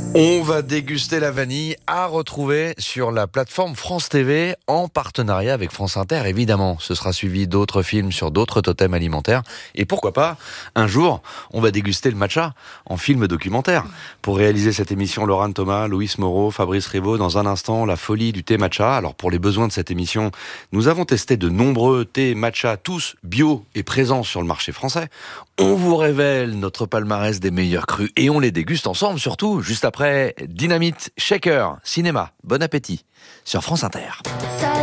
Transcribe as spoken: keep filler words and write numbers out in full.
On va déguster la vanille à retrouver sur la plateforme France T V en partenariat avec France Inter, évidemment. Ce sera suivi d'autres films sur d'autres totems alimentaires. Et pourquoi pas, un jour, on va déguster le matcha en film documentaire. Pour réaliser cette émission, Laurent Thomas, Louis Moreau, Fabrice Rivaud, dans un instant, la folie du thé matcha. Alors pour les besoins de cette émission, nous avons testé de nombreux thés matcha, tous bio et présents sur le marché français. On vous révèle notre palmarès des meilleurs crus et on les déguste ensemble, surtout, juste après Dynamite Shaker, cinéma. Bon appétit sur France Inter.